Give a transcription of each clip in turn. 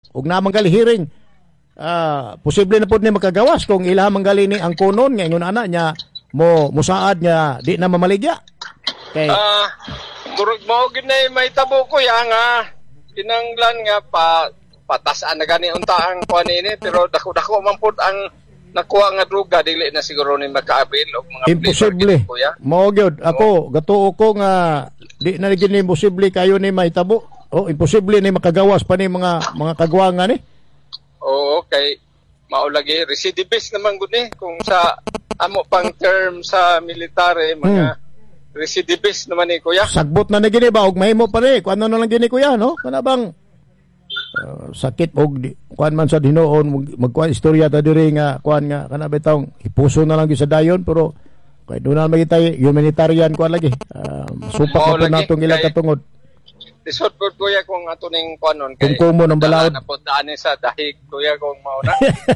ug namang gali hearing posible na pud ni makagawas kung ilaha manggali ni ang kunon nga ingon ana nya mo musaad nga di na mamaligya. Okay. Murag mo gid na may tabo ko ya nga kinanglan nga patasaan na gani unta ang kuan ini pero dako-dako man pud ang nakuha nga droga dili na siguro ni makaabil og mga imposible. Mao gyud ako gatuo ko nga di na gini imposible kayo ni mahitabo. Imposible ni makagawas pa ni mga kagwangan ni. Oo, okay. Maulagi recidivist naman gud ni kung sa amo pang term sa military mga recidivist naman ni kuya. Sagbot na gini ba og mahimo pa ni kuan na lang gini kuya no? Kana bang sakit og kuan man sa Dinoon magkuan istorya ta diri nga kuan nga kana bitawng ipuso na lang gyud sa dayon pero kay do na magitay humanitarian kuan lagi. Supak na natong ila katungod. Lisod po kuya kung ato ning kuanon kay kumo ng balaod na po daan sa dahig kuya kung mauna.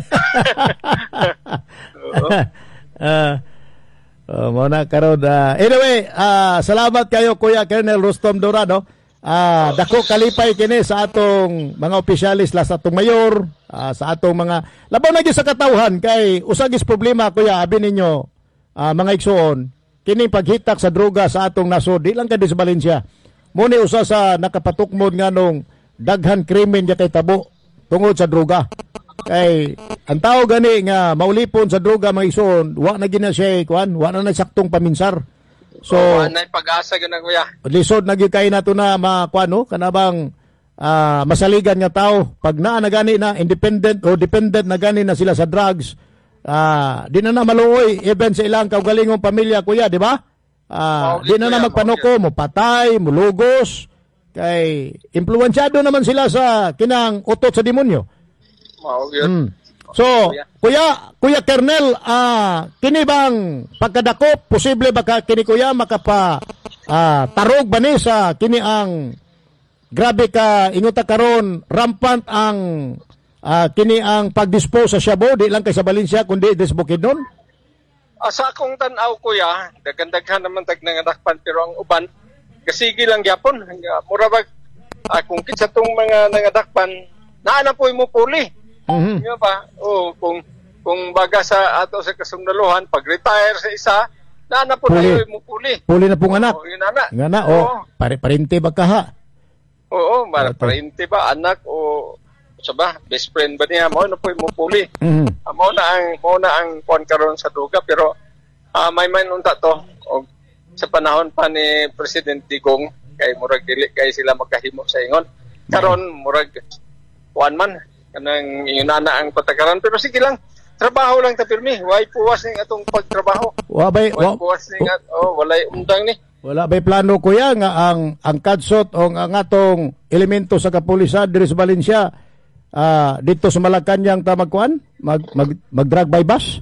Mauna karon anyway salamat kayo Kuya Colonel Rustom Dorado. Dako kalipay kini sa atong mga opisyalis la sa atong mayor sa atong mga labaw na gyud sa katawhan kay usag is problema kuya abi ninyo mga igsoon kini paghitak sa droga sa atong nasod di lang kadi sa Valencia. Muni usa sa nakapatukmod nga nung daghan krimen kay tabo tungod sa droga. Kay ang tao gani nga maulipon sa droga mga igsoon, wa na gina siya kuan, wa na saktong paminsar. So anay pag-asa gyud na kuya. Lisod na gyud kay nato na makuan no kanabang masaligan nga tao pag naa na gani na independent o dependent na gani na sila sa drugs. Di na maluoy even sa ilang kaugalingong pamilya kuya, di ba? Di na magpanuko, mo patay, mo lugos. Kay impluwensyado naman sila sa kinang utot sa demonyo. So, Kuya Colonel, kini bang pagkadako posible ba kini kuya makapa tarog ba ni sa kini ang grabe ka inguta karon rampant ang kini ang pagdispose sa shabu di lang kay sa Valencia kundi sa Bukidnon? Sa akong tan-aw kuya, daghan naman tag nangadakpan pero ang uban kasigi lang gyapon. Mura bag kung kitsa tong mga nangadakpan naa na po mo puli. Nga ba? Kung baga sa ato sa kasundaluhan pag-retire sa isa, naa na po tayo mo puli. Puli na pong anak. Nga na parente ba ka ha? Oo, parente ba anak o ba best friend ba niya mo na po mo puli. Mo na ang kuan karon sa duga pero may unta to og sa panahon pa ni President Digong kay murag dili kay sila magkahimo sa ingon karon murag kuan man kanang inana ang patakaran pero sige lang trabaho lang ta pirmi way puwas ning atong pagtrabaho way puwas ning walay undang ni wala bay plano kuya nga ang kadsot o ang atong elemento sa kapulisan diri sa Valencia dito sa Malacañang ta magkuan mag drug by bus.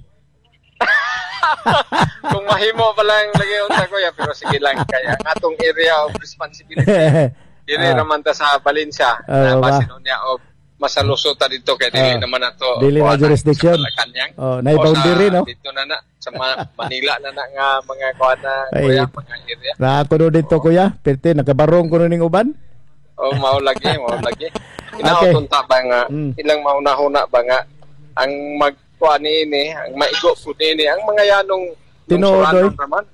Kung mahimo pa lang lagi unta kuya pero sige lang kaya atong area of responsibility dili naman ta sa Valencia na basin niya og masalusot ta dito kay dili naman ato dili na jurisdiction na boundary no dito na sa Manila na nga mga kuan na kuya mga area na kuno dito kuya perti nakabarong kuno ning uban mao lagi inaoton ta ba nga ilang maunahuna ba nga ang magkuan ini ang maigo pud ini ang mga yanong tinuodoy naman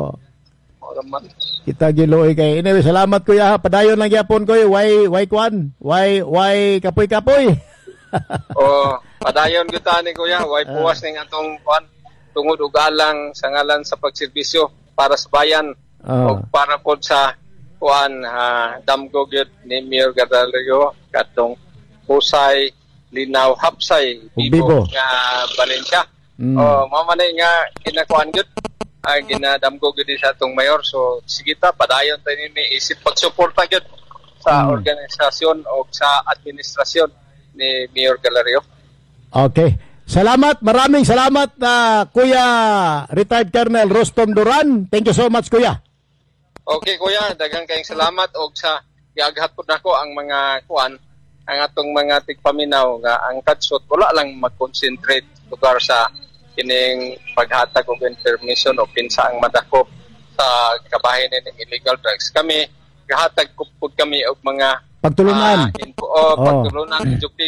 kita giloy kay anyway salamat kuya padayon lang gyapon ko why kuan why kapoy padayon gyud ta ni kuya why puwas ning atong kuan tungod og alang sa ngalan sa pagserbisyo para sa bayan o para pod sa kuan damgo gyud ni Mayor Gadalio katong husay linaw hapsay bibo nga Valencia mamanay nga kinakuan gyud ginadamgo gyud sa atong mayor so sige ta padayon ta ni isip pagsuporta gyud sa organisasyon o sa administrasyon ni Mayor Galario. Okay. Salamat, maraming salamat Kuya Retired Colonel Rustom Duran. Thank you so much kuya. Okay kuya, daghang kayong salamat og sa giaghat pud nako ang mga kuan ang atong mga tigpaminaw nga ang kadsot wala lang mag-concentrate lugar sa kining paghatag og information o pinsa ang madako sa kabahin ng illegal drugs. Kami gahatag pud kami og mga pagtulungan pagtulunan